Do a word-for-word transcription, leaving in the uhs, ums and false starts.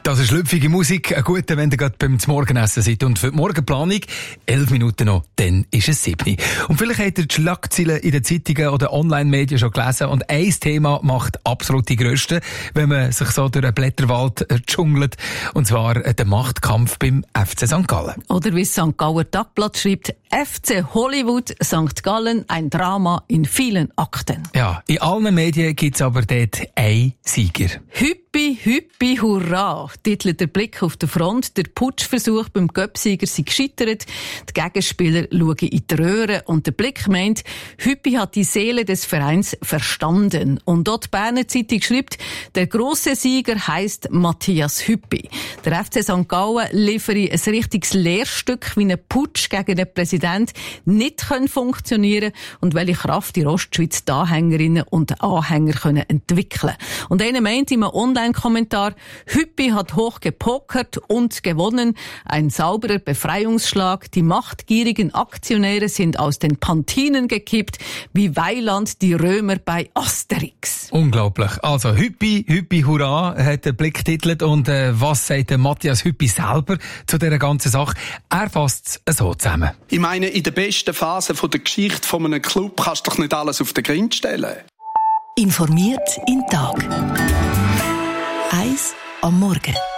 Das ist schlüpfige Musik, ein guter, wenn ihr gerade beim Morgenessen seid. Und für die Morgenplanung, elf Minuten noch, dann ist es sieben. Und vielleicht habt ihr die Schlagzeilen in den Zeitungen oder Online-Medien schon gelesen. Und ein Thema macht absolut die grösste, wenn man sich so durch einen Blätterwald dschungelt. Und zwar der Machtkampf beim F C Sankt Gallen. Oder wie das Sankt Galler Tagblatt schreibt, F C Hollywood Sankt Gallen, ein Drama in vielen Akten. Ja, in allen Medien gibt es aber dort einen Sieger. Hüppi, hüppi, hurra, titelt der Blick auf der Front. Der Putschversuch beim Göpsieger sei gescheitert. Die Gegenspieler schauen in die Röhre und der Blick meint, Hüppi hat die Seele des Vereins verstanden. Und dort die Berner Zeitung schreibt, der grosse Sieger heisst Matthias Hüppi. Der F C Sankt Gallen liefere ein richtiges Lehrstück, wie ein Putsch gegen den Präsident nicht funktionieren kann und welche Kraft die Ostschweiz die Anhängerinnen und Anhänger können entwickeln. Und einer meint im Online-Kommentar, Hüppi hat hoch gepokert und gewonnen. Ein sauberer Befreiungsschlag. Die machtgierigen Aktionäre sind aus den Pantinen gekippt, wie Weiland die Römer bei Asterix. Unglaublich. Also Hüppi, Hüppi, hurra, hat der Blick titelt. Und äh, was sagt der Matthias Hüppi selber zu dieser ganzen Sache? Er fasst es so zusammen. Ich meine, in der besten Phase der Geschichte von einem Club kannst du doch nicht alles auf den Grind stellen. Informiert in Tag. Eins am Morgen.